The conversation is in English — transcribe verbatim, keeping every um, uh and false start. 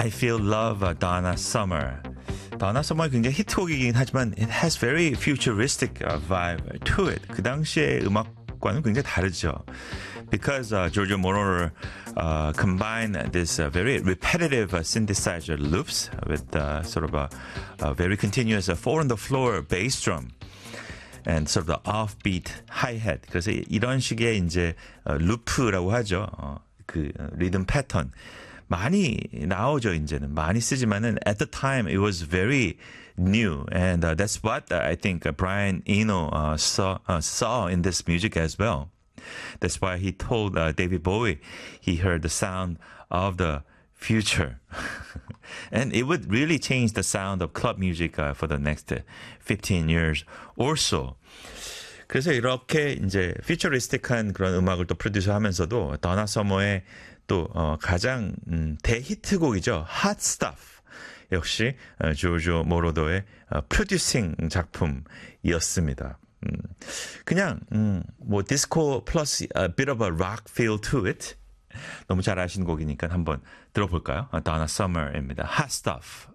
I Feel Love, Donna Summer. Donna Summer 굉장히 히트곡이긴 하지만 it has very futuristic vibe to it. 그 당시의 음악과는 굉장히 다르죠. Because uh, Giorgio Moroder uh, combined this uh, very repetitive uh, synthesizer loops with uh, sort of a, a very continuous uh, four-on-the-floor bass drum. And sort of the offbeat hi-hat. 그래서 이런 식의 이제 루프라고 하죠. 어, 그 리듬 패턴 많이 나오죠. 이제는 많이 쓰지만은 at the time it was very new, and uh, that's what uh, I think uh, Brian Eno uh, saw uh, saw in this music as well. That's why he told uh, David Bowie he heard the sound of the future. And it would really change the sound of club music uh, for the next fifteen years or so. 그래서 이렇게 이제 퓨처리스틱한 그런 음악을 또 프로듀서하면서도 더나 서머의 또 어, 가장 음, 대히트곡이죠. Hot Stuff. 역시 어, 조조 모로더의 어, 프로듀싱 작품이었습니다. 음, 그냥 음, 뭐 디스코 플러스 a bit of a rock feel to it. 너무 잘 아시는 곡이니까 한번 들어볼까요? Donna Summer입니다. Hot Stuff.